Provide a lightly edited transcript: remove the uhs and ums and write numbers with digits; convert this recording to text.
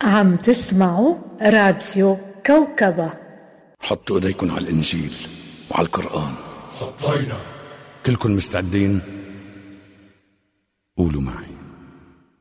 عم تسمعوا راديو كوكبة. حطوا ايديكم على الإنجيل وعلى القرآن. حطينا. كلكم مستعدين؟ قولوا معي.